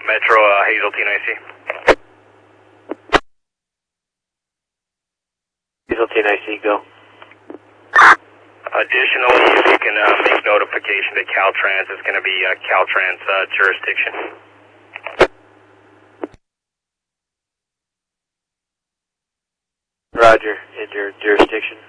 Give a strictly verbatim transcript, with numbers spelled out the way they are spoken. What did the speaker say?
Metro uh, Hazeltine I C. Hazeltine I C, go. Additionally, if you can uh, make notification to Caltrans, it's going to be uh, Caltrans uh, jurisdiction. Roger, in your jurisdiction.